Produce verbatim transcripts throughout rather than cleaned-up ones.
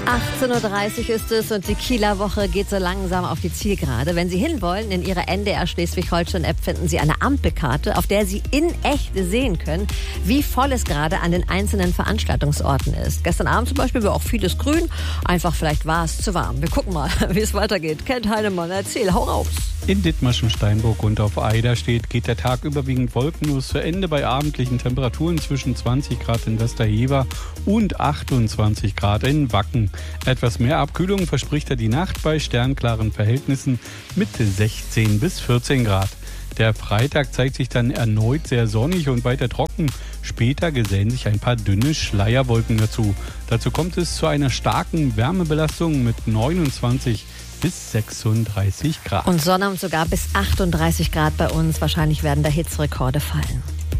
achtzehn Uhr dreißig ist es und die Kieler Woche geht so langsam auf die Zielgerade. Wenn Sie hinwollen, in Ihrer N D R Schleswig-Holstein-App finden Sie eine Ampelkarte, auf der Sie in echt sehen können, wie voll es gerade an den einzelnen Veranstaltungsorten ist. Gestern Abend zum Beispiel war auch vieles grün, einfach vielleicht war es zu warm. Wir gucken mal, wie es weitergeht. Kent Heinemann, erzähl, hau raus. In Dithmarschen, Steinburg und auf Eiderstedt geht der Tag überwiegend wolkenlos zu Ende bei abendlichen Temperaturen zwischen zwanzig Grad in Westerhever und achtundzwanzig Grad in Wacken. Etwas mehr Abkühlung verspricht er die Nacht bei sternklaren Verhältnissen mit sechzehn bis vierzehn Grad. Der Freitag zeigt sich dann erneut sehr sonnig und weiter trocken. Später gesellen sich ein paar dünne Schleierwolken dazu. Dazu kommt es zu einer starken Wärmebelastung mit neunundzwanzig bis sechsunddreißig Grad. Und Sonne und sogar bis achtunddreißig Grad bei uns. Wahrscheinlich werden da Hitzerekorde fallen.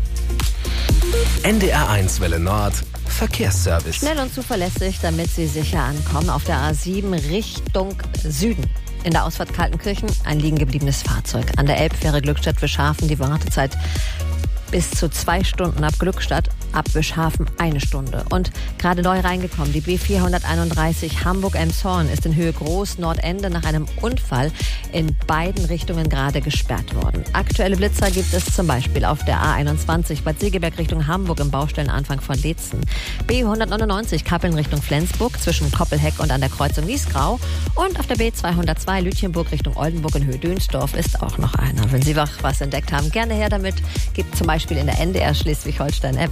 N D R eins Welle Nord, Verkehrsservice. Schnell und zuverlässig, damit Sie sicher ankommen. Auf der A sieben Richtung Süden. In der Ausfahrt Kaltenkirchen ein liegen gebliebenes Fahrzeug. An der Elbfähre Glückstadt-Wischhafen die Wartezeit bis zu zwei Stunden, ab Glückstadt, ab Wischhafen eine Stunde. Und gerade neu reingekommen, die B vierhunderteinunddreißig Hamburg-Elmshorn ist in Höhe Groß-Nordende nach einem Unfall in beiden Richtungen gerade gesperrt worden. Aktuelle Blitzer gibt es zum Beispiel auf der A einundzwanzig Bad Segeberg Richtung Hamburg im Baustellenanfang von Leetzen. B hundertneunundneunzig Kappeln Richtung Flensburg zwischen Koppelheck und an der Kreuzung Niesgrau. Und auf der B zweihundertzwei Lütjenburg Richtung Oldenburg in Höhe Dönsdorf ist auch noch einer. Wenn Sie was entdeckt haben, gerne her damit. Gibt zum Beispiel in der N D R Schleswig-Holstein-App.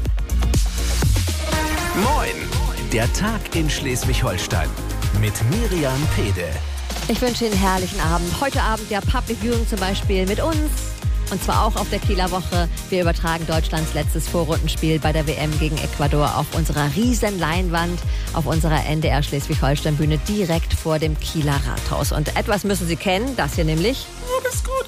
Moin, der Tag in Schleswig-Holstein mit Miriam Pede. Ich wünsche Ihnen einen herrlichen Abend. Heute Abend ja Public Viewing zum Beispiel mit uns. Und zwar auch auf der Kieler Woche. Wir übertragen Deutschlands letztes Vorrundenspiel bei der W M gegen Ecuador auf unserer riesen Leinwand, auf unserer N D R Schleswig-Holstein-Bühne direkt vor dem Kieler Rathaus. Und etwas müssen Sie kennen, das hier nämlich. Oh, das ist gut.